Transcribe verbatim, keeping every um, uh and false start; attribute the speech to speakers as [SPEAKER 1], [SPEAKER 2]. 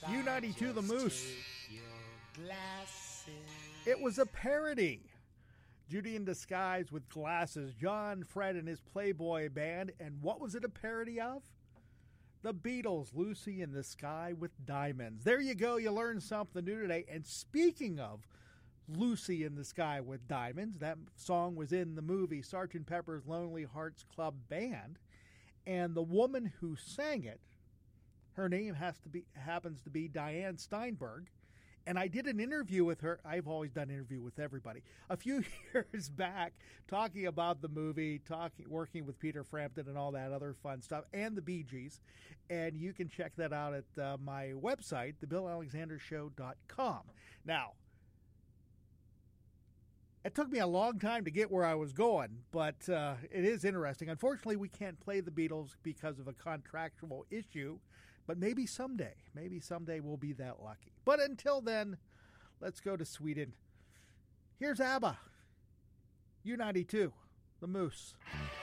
[SPEAKER 1] U ninety-two, The Moose. It was a parody. Judy in Disguise with Glasses, John Fred and his Playboy Band. And what was it a parody of? The Beatles, Lucy in the Sky with Diamonds. There you go. You learned something new today. And speaking of Lucy in the Sky with Diamonds, that song was in the movie Sergeant Pepper's Lonely Hearts Club Band. And the woman who sang it, her name has to be happens to be Diane Steinberg. And I did an interview with her. I've always done an interview with everybody. A few years back, talking about the movie, talking, working with Peter Frampton and all that other fun stuff, and the Bee Gees. And you can check that out at uh, my website, the bill alexander show dot com. Now, it took me a long time to get where I was going, but uh, it is interesting. Unfortunately, we can't play the Beatles because of a contractual issue, but maybe someday, maybe someday we'll be that lucky. But until then, let's go to Sweden. Here's ABBA, U ninety-two, The Moose.